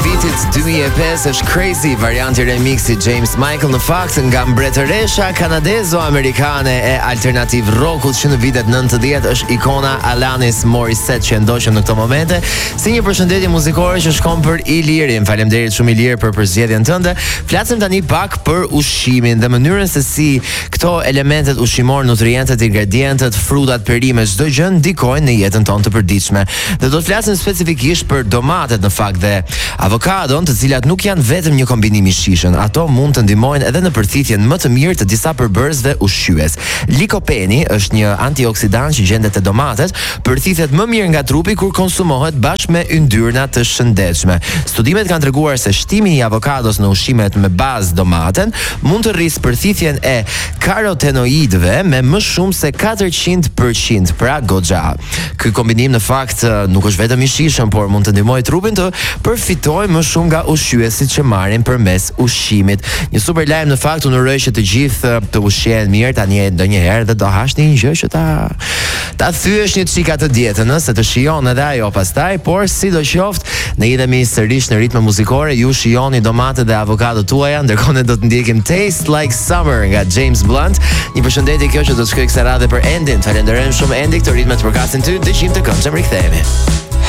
vitit 2005 është Crazy, varianti remixi James Michael, në fakt nga mbretëresha kanadezo-amerikane e alternativ rockut që në vitet 90 është ikona Alanis Morissette që ndoqëm në këto momente. Si një përshëndetje muzikore që shkon për Ilirin. Faleminderit shumë Ilir për përzgjedhjen tënde. Flasim tani pak për ushqimin dhe mënyrën se si këto elementet ushqimor, nutrientet, ingredientet, frutat, perimet, çdo gjë ndikojnë në jetën tonë të përditshme. Dhe do të flasim specifikisht për domatet në fakt dhe avokadon, të cilat nuk janë vetëm një kombinim i shijshëm, ato mund të ndihmojnë edhe në përthithjen më të mirë të disa përbërësve ushqyes. Likopeni është një antioksidant që gjendet te domatet, përthithet më mirë nga trupi kur konsumohet bashkë me yndyrna të shëndetshme. Studimet kanë treguar se shtimi i avokados në ushqimet me bazë domaten mund të rrisë përthithjen e karotenoidëve me më shumë se 400%, pra goxha. Ky kombinim në fakt nuk është vetëm i shijshëm, por mund të ndihmojë trupin të përfitojë më shumë nga ushqyesit që marrin përmes ushqimit. Një super lajm në fakt, unë uroj që të gjithë të ushqehen mirë tani ndonjëherë dhe do hashni një gjë që ta thyesh një çika të dietën, se të shijon edhe ajo pastaj, por sidoqoftë ne idhemi sërish në ritme muzikore, ju shijoni domatet dhe avokadot tuaja, ndërkohë ne do të ndjekim Taste Like Summer nga James Blunt. Një përshëndetje kjo që do të shkoj kësaj radhe për Endin. Falenderojmë shumë Endi, këtë ritme të përkasin ty, dëgjim të këngë, rikthehemi.